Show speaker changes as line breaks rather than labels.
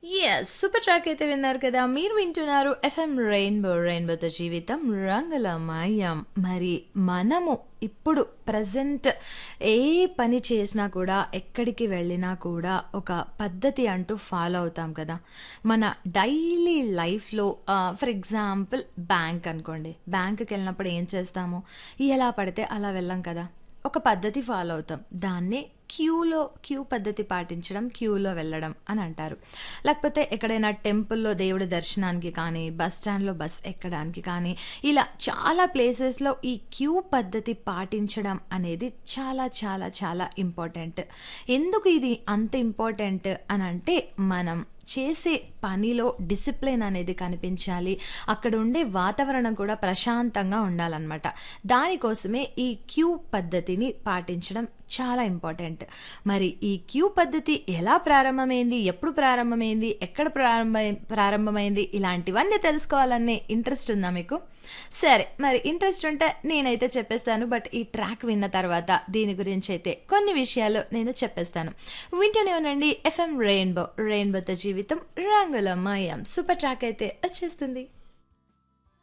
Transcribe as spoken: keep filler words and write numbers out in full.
Yes. Super track అయితే విన్నారు కదా! మీరు వింటున్నారు ఎఫ్ఎం రెయిన్బో. రెయిన్బోతో జీవితం రంగులమయం. మరి మనము ఇప్పుడు ప్రెజెంట్ ఏ పని చేసినా కూడా, ఎక్కడికి వెళ్ళినా కూడా ఒక పద్ధతి అంటూ ఫాలో అవుతాం కదా! మన డైలీ లైఫ్‌లో ఆహ్, ఫర్ ఎగ్జాంపుల్ బ్యాంక్ అనుకోండి. బ్యాంక్‌కెళ్ళినప్పుడు ఏం చేస్తాము? ఎలా పడితే అలా వెళ్ళం కదా! ఒక పద్ధతి ఫాలో అవుతాం. దాన్నే క్యూలో క్యూ పద్ధతి పాటించడం, క్యూలో వెళ్ళడం అని అంటారు. లేకపోతే ఎక్కడైనా టెంపుల్‌లో దేవుడి దర్శనానికి కానీ, బస్ స్టాండ్‌లో బస్ ఎక్కడానికి కానీ, ఇలా చాలా ప్లేసెస్‌లో ఈ క్యూ పద్ధతి పాటించడం అనేది చాలా చాలా చాలా ఇంపార్టెంట్. ఎందుకు ఇది అంత ఇంపార్టెంట్ అనంటే, మనం చేసే పనిలో డిసిప్లిన్ అనేది కనిపించాలి. అక్కడ ఉండే వాతావరణం కూడా ప్రశాంతంగా ఉండాలనమాట. దానికోసమే ఈ క్యూ పద్ధతిని పాటించడం చాలా ఇంపార్టెంట్. మరి ఈ క్యూ పద్ధతి ఎలా ప్రారంభమైంది? ఎప్పుడు ప్రారంభమైంది? ఎక్కడ ప్రారంభమై ప్రారంభమైంది? ఇలాంటివన్నీ తెలుసుకోవాలనే ఇంట్రెస్ట్ ఉందా మీకు? సరే. మరి ఇంట్రెస్ట్ ఉంటే నేనైతే చెప్పేస్తాను. బట్ ఈ ట్రాక్ విన్న తర్వాత దీని గురించైతే కొన్ని విషయాలు నేను చెప్పేస్తాను. వింటూనే ఉండండి ఎఫ్ఎం రెయిన్బో. రెయిన్బోతో జీవితం రంగులమయం. సూపర్ ట్రాక్ అయితే వచ్చేస్తుంది.